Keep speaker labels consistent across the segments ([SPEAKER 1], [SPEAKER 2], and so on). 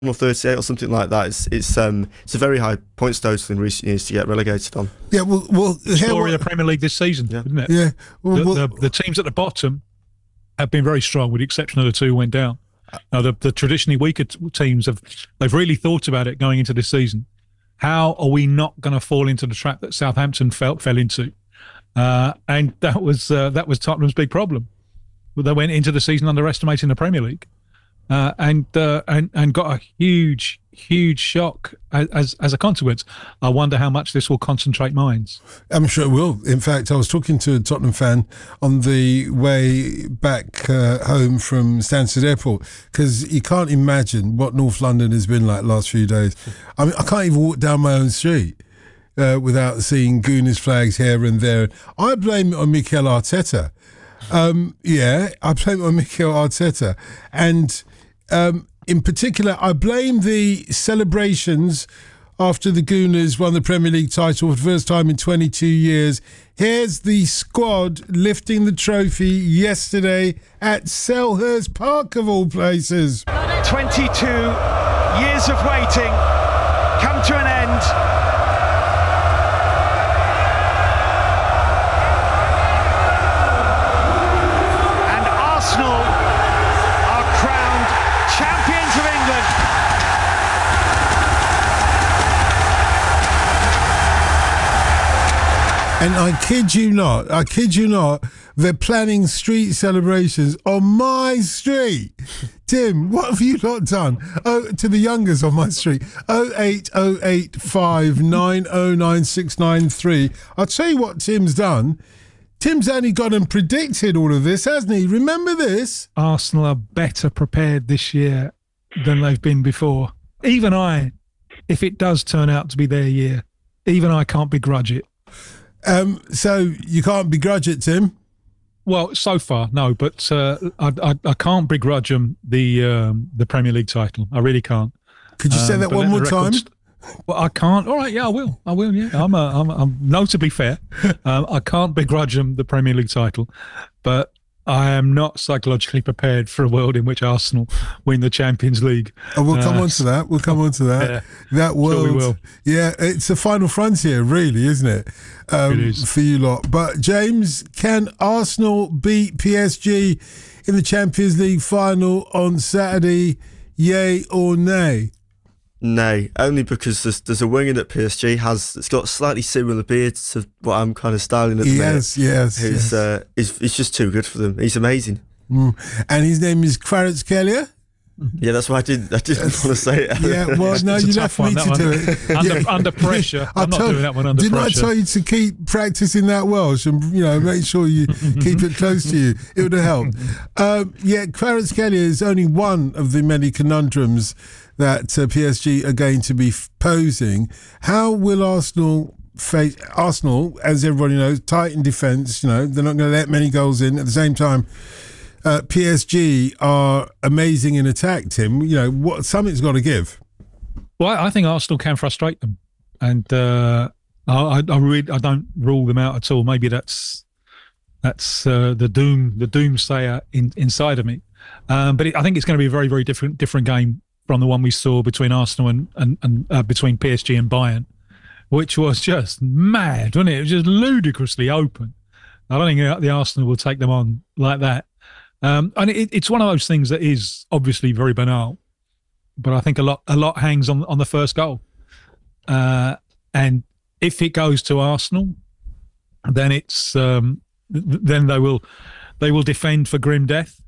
[SPEAKER 1] or 38 or something like that. It's a very high points total in recent years to get relegated on.
[SPEAKER 2] Yeah, well
[SPEAKER 3] story of the Premier League this season, isn't it?
[SPEAKER 2] Yeah,
[SPEAKER 3] the teams at the bottom have been very strong, with the exception of the two who went down. Now, the traditionally weaker teams they've really thought about it going into this season. How are we not going to fall into the trap that Southampton fell into? And that was Tottenham's big problem. They went into the season underestimating the Premier League, and got a huge shock as a consequence. I wonder how much this will concentrate minds.
[SPEAKER 2] I'm sure it will. In fact, I was talking to a Tottenham fan on the way back home from Stansted Airport, because you can't imagine what North London has been like the last few days. I mean, I can't even walk down my own street without seeing Gooners flags here and there. I blame it on Mikel Arteta. I blame it on Mikel Arteta. And in particular, I blame the celebrations after the Gooners won the Premier League title for the first time in 22 years. Here's the squad lifting the trophy yesterday at Selhurst Park, of all places.
[SPEAKER 4] 22 years of waiting come to an end. Arsenal are crowned champions of England.
[SPEAKER 2] And I kid you not, they're planning street celebrations on my street. Tim, what have you not done? Oh, to the youngers on my street. 08085 909 I'll tell you what Tim's done. Tim's only gone and predicted all of this, hasn't he? Remember this?
[SPEAKER 3] Arsenal are better prepared this year than they've been before. Even I, if it does turn out to be their year, even I can't begrudge it.
[SPEAKER 2] So you can't begrudge it, Tim?
[SPEAKER 3] Well, so far, no, but I can't begrudge them the Premier League title. I really can't.
[SPEAKER 2] Could you say that one more time?
[SPEAKER 3] Well, I can't. All right, yeah, I will. Yeah, I'm notably fair. I can't begrudge them the Premier League title, but I am not psychologically prepared for a world in which Arsenal win the Champions League.
[SPEAKER 2] Oh, we'll come on to that.
[SPEAKER 3] Yeah,
[SPEAKER 2] that world.
[SPEAKER 3] Sure we will.
[SPEAKER 2] Yeah, it's a final frontier, really, isn't it?
[SPEAKER 3] It is.
[SPEAKER 2] For you lot. But, James, can Arsenal beat PSG in the Champions League final on Saturday, yay or nay?
[SPEAKER 1] Nay, only because there's a winger that PSG has that's got slightly similar beard to what I'm kind of styling at the minute.
[SPEAKER 2] Yes.
[SPEAKER 1] He's just too good for them. He's amazing.
[SPEAKER 2] And his name is Kvaratskhelia?
[SPEAKER 1] Yeah, that's why I didn't want to say it.
[SPEAKER 2] Yeah, well, no, you left me to do it.
[SPEAKER 3] Under pressure. I'm not doing that one under pressure.
[SPEAKER 2] Didn't I tell you to keep practicing that Welsh and, make sure you keep it close to you? It would have helped. Kvaratskhelia is only one of the many conundrums that PSG are going to be posing. How will Arsenal face Arsenal, as everybody knows, tight in defence, they're not going to let many goals in. At the same time, PSG are amazing in attack, Tim. Something's got to give.
[SPEAKER 3] Well, I think Arsenal can frustrate them, and I don't rule them out at all. Maybe that's the doomsayer inside of me. But I think it's going to be a very, very different game from the one we saw between Arsenal and between PSG and Bayern, which was just mad, wasn't it? It was just ludicrously open. I don't think the Arsenal will take them on like that. And it's one of those things that is obviously very banal, but I think a lot hangs on the first goal. And if it goes to Arsenal, then it's then they will defend for grim death.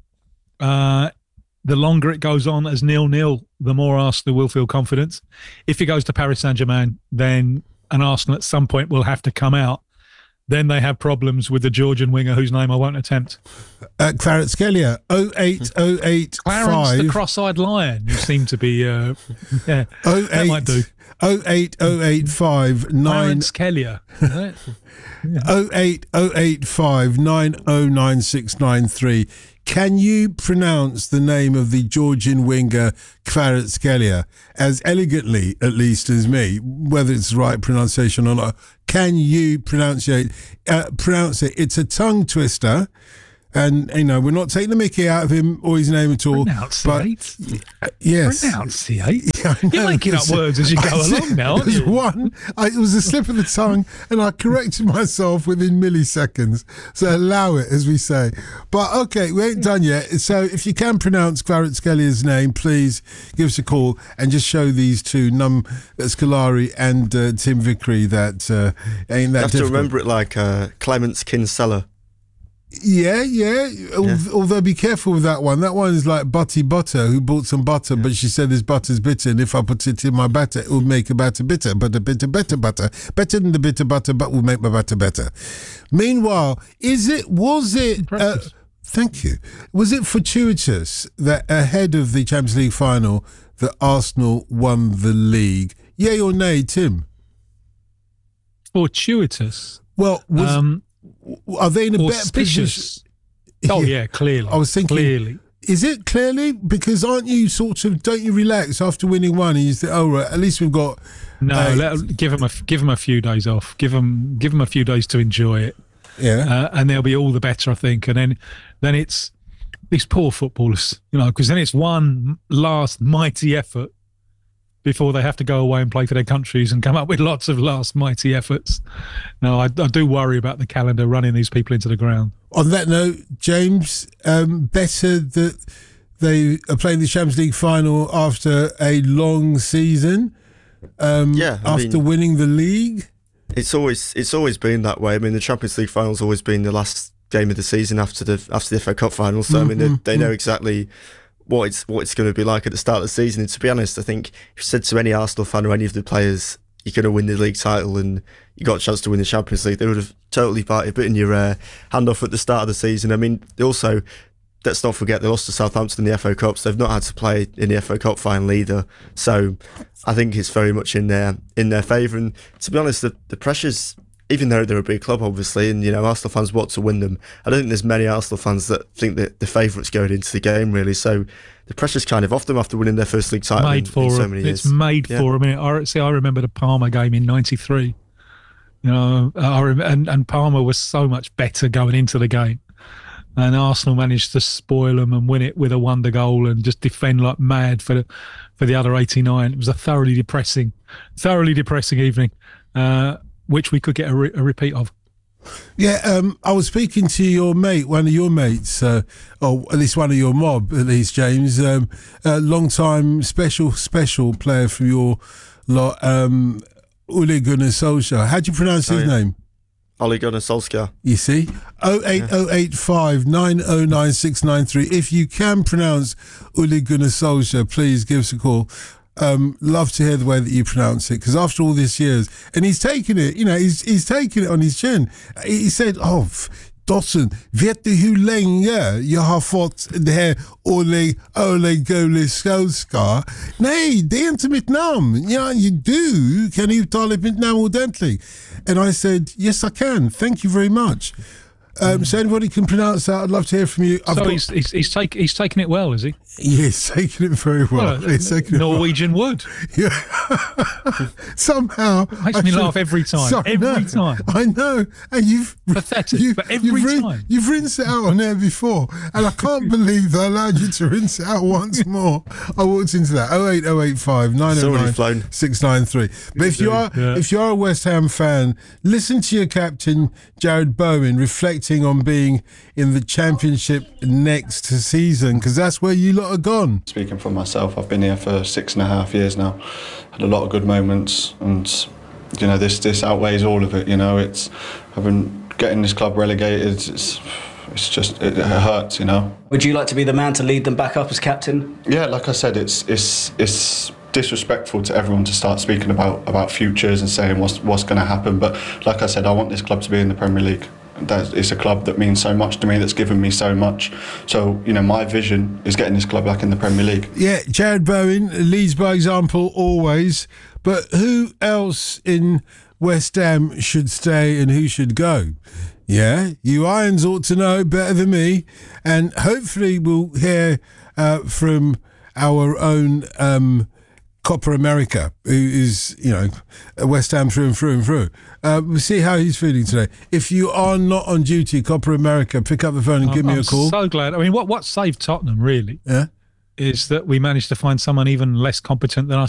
[SPEAKER 3] The longer it goes on as 0-0, the more Arsenal will feel confident. If it goes to Paris Saint-Germain, then Arsenal at some point will have to come out. Then they have problems with the Georgian winger whose name I won't attempt.
[SPEAKER 2] Kvaratskhelia, 08085.
[SPEAKER 3] Clarence the cross-eyed lion. You seem to be, that might do.
[SPEAKER 2] 08085
[SPEAKER 3] Kvaratskhelia.
[SPEAKER 2] 08085 909 Can you pronounce the name of the Georgian winger Kvaratskhelia as elegantly, at least, as me, whether it's the right pronunciation or not? Can you pronounce it? It's a tongue twister. And, we're not taking the mickey out of him or his name at all.
[SPEAKER 3] Pronunciate.
[SPEAKER 2] But, yes.
[SPEAKER 3] Pronunciate.
[SPEAKER 2] Yeah,
[SPEAKER 3] You're making up words as you go along now, aren't you?
[SPEAKER 2] It was a slip of the tongue, and I corrected myself within milliseconds. So allow it, as we say. But, okay, we ain't done yet. So if you can pronounce Kvaratskhelia naame, please give us a call and just show these two, Num Scolari and Tim Vickery, that ain't that
[SPEAKER 1] you have
[SPEAKER 2] difficult.
[SPEAKER 1] to remember it like Clements Kinsella.
[SPEAKER 2] Yeah. Although be careful with that one. That one is like Butty Butter, who bought some butter, but she said this butter's bitter, and if I put it in my batter, it will make a batter bitter. But a bitter, better butter. Better than the bitter butter, but will make my batter better. Meanwhile, was it... thank you. Was it fortuitous that ahead of the Champions League final that Arsenal won the league? Yay or nay, Tim?
[SPEAKER 3] Fortuitous?
[SPEAKER 2] Well, are they in a better position?
[SPEAKER 3] Oh, yeah, clearly.
[SPEAKER 2] I was thinking,
[SPEAKER 3] clearly.
[SPEAKER 2] Is it clearly? Because don't you relax after winning one and you think, oh, right, at least we've got...
[SPEAKER 3] No, give them a few days off. Give them a few days to enjoy it.
[SPEAKER 2] Yeah.
[SPEAKER 3] And they'll be all the better, I think. And then it's these poor footballers, because then it's one last mighty effort before they have to go away and play for their countries and come up with lots of last mighty efforts. No, I do worry about the calendar running these people into the ground.
[SPEAKER 2] On that note, James, better that they are playing the Champions League final after a long season. After winning the league.
[SPEAKER 1] It's always been that way. I mean, the Champions League final's always been the last game of the season after the FA Cup final. So they know exactly what it's going to be like at the start of the season. And to be honest, I think if you said to any Arsenal fan or any of the players, you're going to win the league title and you got a chance to win the Champions League, they would have totally bitten your hand off at the start of the season. I mean, they also, let's not forget, they lost to Southampton in the FA Cup, so they've not had to play in the FA Cup final either. So I think it's very much in their favour. And to be honest, the pressure's, even though they're a big club, obviously, and Arsenal fans want to win them, I don't think there's many Arsenal fans that think that the favourites going into the game, really. So the pressure's kind of off them after winning their first league title in so many years.
[SPEAKER 3] It's made for them. I remember the Parma game in '93. And Parma was so much better going into the game, and Arsenal managed to spoil them and win it with a wonder goal and just defend like mad for the other 89. It was a thoroughly depressing evening. Which we could get a repeat of.
[SPEAKER 2] Yeah, I was speaking to your mate, one of your mates, or at least one of your mob, at least, James, a long-time special player from your lot, Ole Gunnar Solskjaer. How do you pronounce his name?
[SPEAKER 1] Ole Gunnar Solskjaer.
[SPEAKER 2] You see? 08085 909693. If you can pronounce Ole Gunnar Solskjaer, please give us a call. Love to hear the way that you pronounce it, because after all these years, and he's taken it, he's taken it on his chin. He said, Dotson, vet du hur länge jag har fått det här Ole Gunnar Solskjaer? Nej, det är inte mitt namn. Ja, du kan uttala mitt namn ordentligt. And I said, yes, I can. Thank you very much. So anybody can pronounce that, I'd love to hear from you.
[SPEAKER 3] He's taken it well, is he?
[SPEAKER 2] Yeah, he's taken it very well.
[SPEAKER 3] Norwegian wood.
[SPEAKER 2] Yeah. Somehow.
[SPEAKER 3] It makes me laugh every time. Every time.
[SPEAKER 2] I know. And you've...
[SPEAKER 3] Pathetic, but every time.
[SPEAKER 2] You've rinsed it out on air before, and I can't believe they allowed you to rinse it out once more. I walked into that. 08085 909 693. But if you are a West Ham fan, listen to your captain, Jared Bowen, reflecting on being in the Championship next season, because that's where you lot are gone.
[SPEAKER 5] Speaking for myself, I've been here for 6.5 years now. Had a lot of good moments, and this outweighs all of it. It's getting this club relegated. It's just it hurts.
[SPEAKER 6] Would you like to be the man to lead them back up as captain?
[SPEAKER 5] Yeah, like I said, it's disrespectful to everyone to start speaking about futures and saying what's going to happen. But like I said, I want this club to be in the Premier League. It's a club that means so much to me, that's given me so much. So, my vision is getting this club back in the Premier League. Yeah,
[SPEAKER 2] Jared Bowen leads by example always. But who else in West Ham should stay and who should go? Yeah, you Irons ought to know better than me. And hopefully we'll hear from our own Copa America, who is, a West Ham through and through and through. We'll see how he's feeling today. If you are not on duty, Copa America, pick up the phone and give me a call.
[SPEAKER 3] I'm so glad. I mean, what saved Tottenham really is that we managed to find someone even less competent than us